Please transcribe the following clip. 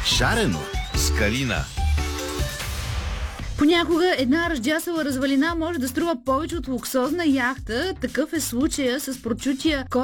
Шарено с Калина. Понякога една ръждясала развалина може да струва повече от луксозна яхта. Такъв е случая с прочутия